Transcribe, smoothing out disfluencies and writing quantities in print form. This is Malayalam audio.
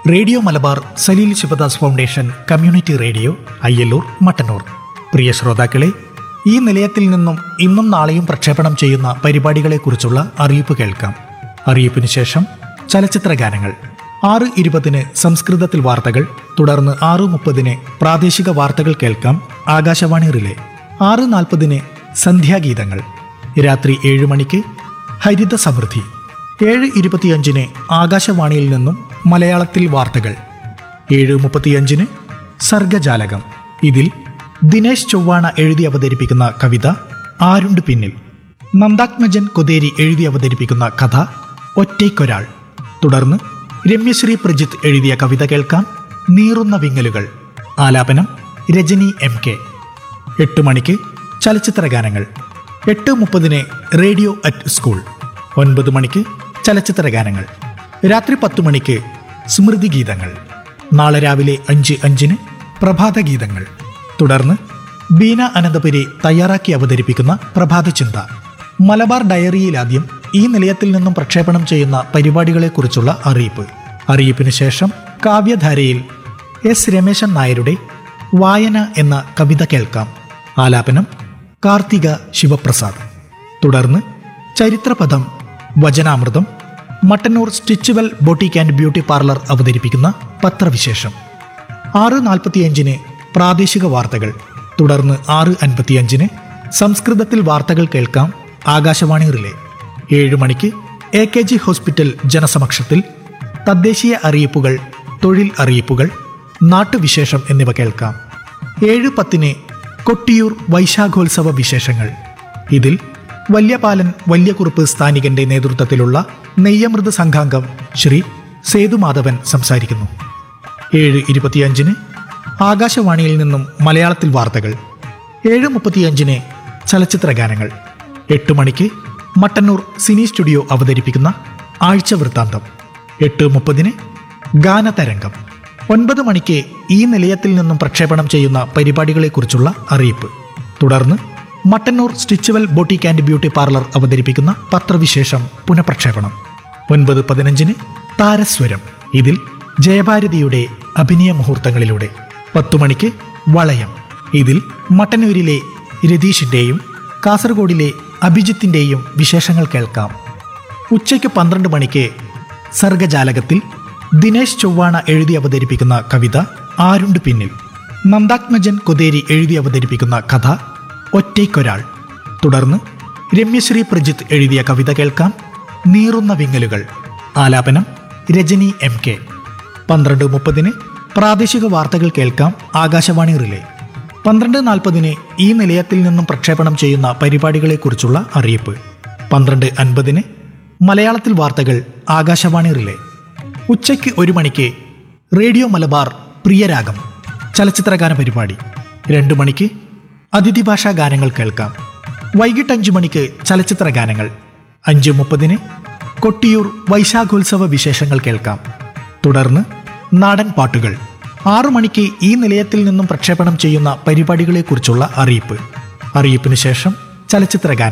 Radio Malabar Saleel Sivadas foundation community radio Ayyallur Mattannur. പ്രിയ ശ്രോതാക്കളെ, ഈ നിലയത്തിൽ നിന്നും ഇന്നും നാളെയും പ്രക്ഷേപണം ചെയ്യുന്ന പരിപാടികളെക്കുറിച്ചുള്ള അറിയിപ്പ് കേൾക്കാം. അറിയിപ്പിന് ശേഷം ചലച്ചിത്ര ഗാനങ്ങൾ. 6:20 സംസ്കൃതത്തിൽ വാർത്തകൾ, തുടർന്ന് 6:30 പ്രാദേശിക വാർത്തകൾ കേൾക്കാം ആകാശവാണി റിലേ. 6:40 സന്ധ്യാഗീതങ്ങൾ. രാത്രി 7 മണിക്ക് ഹരിത സമൃദ്ധി. 7:25 ആകാശവാണിയിൽ നിന്നും മലയാളത്തിൽ വാർത്തകൾ. 7:35 സർഗജാലകം. ഇതിൽ ദിനേശ് ചൊവ്വാണ എഴുതി അവതരിപ്പിക്കുന്ന കവിത ആരുണ്ട് പിന്നിൽ. നന്ദാത്മജൻ കൊതേരി എഴുതി അവതരിപ്പിക്കുന്ന കഥ ഒറ്റയ്ക്കൊരാൾ. തുടർന്ന് രമ്യശ്രീ പ്രജിത്ത് എഴുതിയ കവിത കേൾക്കാം നീറുന്ന വിങ്ങലുകൾ. ആലാപനം രജനി MK. 8 മണിക്ക് ചലച്ചിത്ര ഗാനങ്ങൾ. 8:30 റേഡിയോ അറ്റ് സ്കൂൾ. 9 മണിക്ക് ചലച്ചിത്ര ഗാനങ്ങൾ. രാത്രി 10 മണിക്ക് സ്മൃതി ഗീതങ്ങൾ. നാളെ രാവിലെ 5:05 പ്രഭാത ഗീതങ്ങൾ. തുടർന്ന് ബീന അനന്തപുരി തയ്യാറാക്കി അവതരിപ്പിക്കുന്ന പ്രഭാത ചിന്ത. മലബാർ ഡയറിയിലാദ്യം ഈ നിലയത്തിൽ നിന്നും പ്രക്ഷേപണം ചെയ്യുന്ന പരിപാടികളെക്കുറിച്ചുള്ള അറിയിപ്പ്. അറിയിപ്പിന് ശേഷം കാവ്യധാരയിൽ S രമേശൻ നായരുടെ വായന എന്ന കവിത കേൾക്കാം. ആലാപനം കാർത്തിക ശിവപ്രസാദ്. തുടർന്ന് ചരിത്രപഥം വചനാമൃതം. Mattannur സ്റ്റിച്ചുവൽ boutique and beauty parlour അവതരിപ്പിക്കുന്ന പത്രവിശേഷം. 6:45 പ്രാദേശിക വാർത്തകൾ. തുടർന്ന് 6:55 സംസ്കൃതത്തിൽ വാർത്തകൾ കേൾക്കാം ആകാശവാണി റിലേ. 7 മണിക്ക് AKG ഹോസ്പിറ്റൽ ജനസമക്ഷത്തിൽ തദ്ദേശീയ അറിയിപ്പുകൾ, തൊഴിൽ അറിയിപ്പുകൾ, നാട്ടുവിശേഷം എന്നിവ കേൾക്കാം. 7:10 കൊട്ടിയൂർ വൈശാഖോത്സവ വിശേഷങ്ങൾ. ഇതിൽ വല്യപാലൻ വല്യകുറുപ്പ് സ്ഥാനികന്റെ നേതൃത്വത്തിലുള്ള നെയ്യമൃത് സംഘാംഗം ശ്രീ സേതുമാധവൻ സംസാരിക്കുന്നു. 7:25 ആകാശവാണിയിൽ നിന്നും മലയാളത്തിൽ വാർത്തകൾ. 7:35 ചലച്ചിത്ര ഗാനങ്ങൾ. 8 മണിക്ക് മട്ടന്നൂർ സിനി സ്റ്റുഡിയോ അവതരിപ്പിക്കുന്ന ആഴ്ച വൃത്താന്തം. 8:30 ഗാനതരംഗം. 9 മണിക്ക് ഈ നിലയത്തിൽ നിന്നും പ്രക്ഷേപണം ചെയ്യുന്ന പരിപാടികളെക്കുറിച്ചുള്ള അറിയിപ്പ്. തുടർന്ന് Mattannur സ്റ്റിച്ചുവൽ boutique and beauty parlour അവതരിപ്പിക്കുന്ന പത്രവിശേഷം പുനഃപ്രക്ഷേപണം. 9:15 താരസ്വരം. ഇതിൽ ജയഭാരതിയുടെ അഭിനയ മുഹൂർത്തങ്ങളിലൂടെ. 10 മണിക്ക് വളയം. ഇതിൽ മട്ടന്നൂരിലെ രതീഷിന്റെയും കാസർഗോഡിലെ അഭിജിത്തിന്റെയും വിശേഷങ്ങൾ കേൾക്കാം. ഉച്ചയ്ക്ക് 12 മണിക്ക് സർഗജാലകത്തിൽ ദിനേശ് ചൊവ്വാണ എഴുതി അവതരിപ്പിക്കുന്ന കവിത ആരുണ്ട് പിന്നിൽ. നന്ദാത്മജൻ കൊതേരി എഴുതി അവതരിപ്പിക്കുന്ന കഥ ഒറ്റയ്ക്കൊരാൾ. തുടർന്ന് രമ്യശ്രീ പ്രജിത്ത് എഴുതിയ കവിത കേൾക്കാം നീറുന്ന വിങ്ങലുകൾ. ആലാപനം രജനി MK. 12:30 പ്രാദേശിക വാർത്തകൾ കേൾക്കാം ആകാശവാണി റിലേ. 12:40 ഈ നിലയത്തിൽ നിന്നും പ്രക്ഷേപണം ചെയ്യുന്ന പരിപാടികളെക്കുറിച്ചുള്ള അറിയിപ്പ്. 12:50 മലയാളത്തിൽ വാർത്തകൾ ആകാശവാണി റിലേ. ഉച്ചയ്ക്ക് 1 മണിക്ക് റേഡിയോ മലബാർ പ്രിയരാഗം ചലച്ചിത്രഗാന പരിപാടി. 2 മണിക്ക് അതിഥി ഭാഷാ ഗാനങ്ങൾ കേൾക്കാം. വൈകിട്ട് 5 മണിക്ക് ചലച്ചിത്ര ഗാനങ്ങൾ. 5:30 കൊട്ടിയൂർ വൈശാഖോത്സവ വിശേഷങ്ങൾ കേൾക്കാം. തുടർന്ന് നാടൻ പാട്ടുകൾ. 6 മണിക്ക് ഈ നിലയത്തിൽ നിന്നും പ്രക്ഷേപണം ചെയ്യുന്ന പരിപാടികളെക്കുറിച്ചുള്ള അറിയിപ്പ്. അറിയിപ്പിന് ശേഷം ചലച്ചിത്ര ഗാനങ്ങൾ.